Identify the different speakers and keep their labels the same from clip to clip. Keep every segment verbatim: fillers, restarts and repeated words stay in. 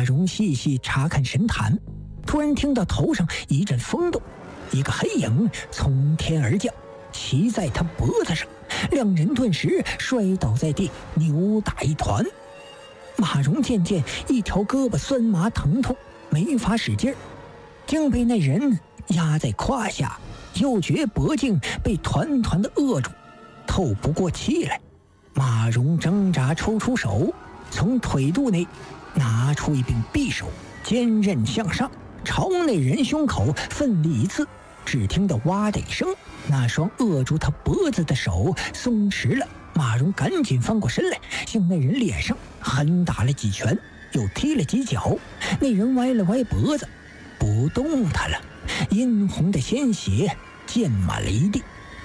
Speaker 1: 荣细细查看神坛，突然听到头上一阵风动，一个黑影从天而降，骑在他脖子上，两人顿时摔倒在地，扭打一团。马荣渐渐一条胳膊酸麻疼痛，没法使劲儿，竟被那人压在胯下，又觉脖颈被团团的扼住，透不过气来。马荣挣扎抽出手，从腿肚内拿出一柄匕首，坚刃向上，朝那人胸口奋力一刺。只听得哇的一声，那双扼住他脖子的手松弛了。马荣赶紧翻过身来，向那人脸上狠打了几拳，又踢了几脚。那人歪了歪脖子，不动弹了，殷红的鲜血溅满了一地。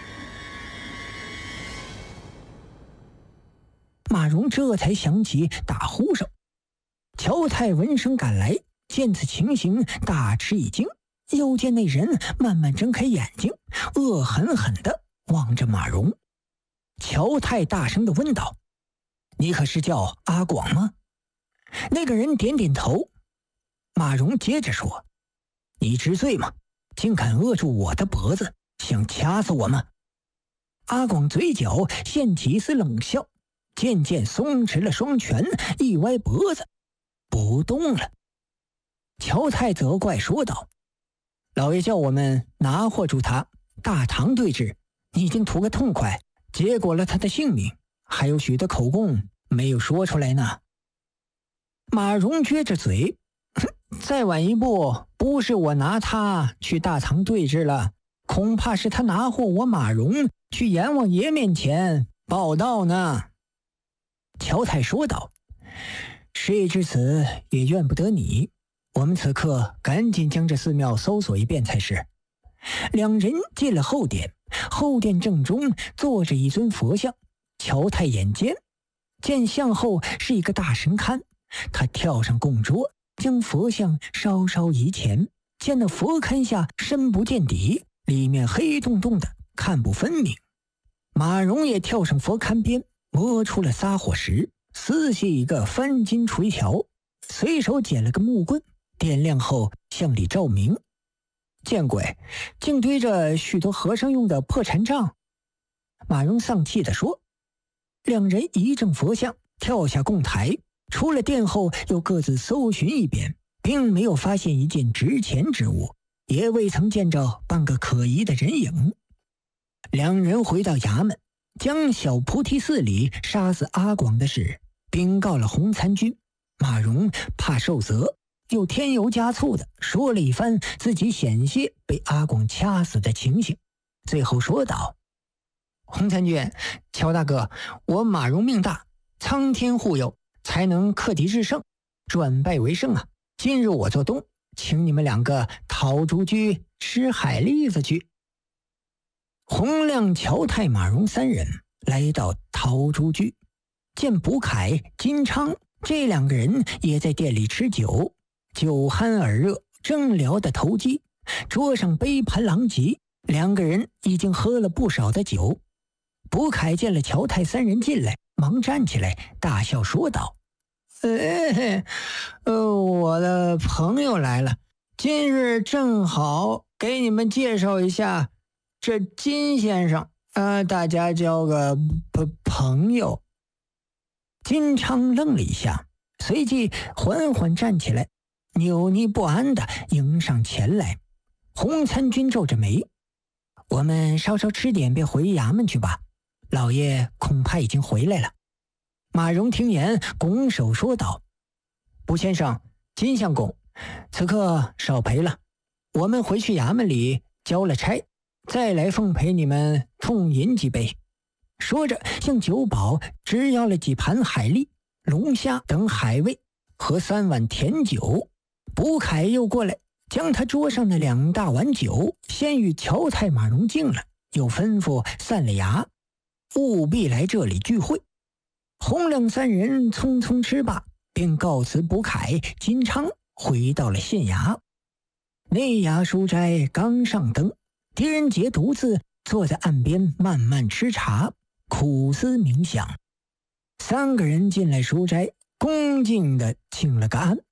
Speaker 1: 马荣这才想起打呼声。乔太闻声赶来，见此情形，大吃一惊，又见那人慢慢睁开眼睛，恶狠狠地望着马荣。乔太大声地问道：“你可是叫阿广吗？”那个人点点头。马荣接着说：“你知罪吗？竟敢扼住我的脖子，想掐死我吗？”阿广嘴角现起一丝冷笑，渐渐松弛了双拳，一歪脖子不动了。乔太责怪说道：“老爷叫我们拿获住他，大唐对峙，你已经图个痛快，结果了他的性命，还有许多口供没有说出来呢。”马荣撅着嘴：“再晚一步，不是我拿他去大唐对峙了，恐怕是他拿获我马荣去阎王爷面前报道呢。”乔太说道：“事已至此，也怨不得你。我们此刻赶紧将这寺庙搜索一遍才是。”两人进了后殿，后殿正中坐着一尊佛像。乔太眼尖，见像后是一个大神龛，他跳上供桌，将佛像稍稍移前，见那佛龛下深不见底，里面黑洞洞的，看不分明。马荣也跳上佛龛边，摸出了撒火石，撕下一个翻金垂条，随手捡了个木棍，点亮后向里照明。见鬼，竟堆着许多和尚用的破禅杖。马荣丧气地说。两人移正佛像，跳下供台，出了殿后又各自搜寻一遍，并没有发现一件值钱之物，也未曾见着半个可疑的人影。两人回到衙门，将小菩提寺里杀死阿广的事禀告了洪参军。马荣怕受责，又添油加醋的说了一番自己险些被阿广掐死的情形，最后说道：“洪参军，乔大哥，我马荣命大，苍天护佑，才能克敌制胜，转败为胜啊！今日我做东，请你们两个讨竹居吃海蛎子去。”洪亮、乔太、马荣三人来到陶竹居，见卜凯、金昌这两个人也在店里吃酒，酒酣耳热，正聊得投机，桌上杯盘狼藉，两个人已经喝了不少的酒。卜凯见了乔太三人进来，忙站起来，大笑说道：“哎，呃，我的朋友来了，今日正好给你们介绍一下这金先生，呃，大家交个朋友。”金昌愣了一下，随即缓缓站起来，扭捏不安地迎上前来。洪参军皱着眉：“我们稍稍吃点便回衙门去吧，老爷恐怕已经回来了。”马荣听言，拱手说道：“卜先生、金相公，此刻少陪了，我们回去衙门里交了差，再来奉陪你们痛饮几杯。”说着向酒保只要了几盘海蛎、龙虾等海味和三碗甜酒。卜凯又过来，将他桌上的两大碗酒先与乔太、马荣敬了，又吩咐散了衙，务必来这里聚会。洪亮三人匆匆吃罢，便告辞卜凯、金昌，回到了县衙。内衙书斋刚上灯，狄仁杰独自坐在岸边慢慢吃茶，苦思冥想。三个人进来书斋，恭敬地请了个安。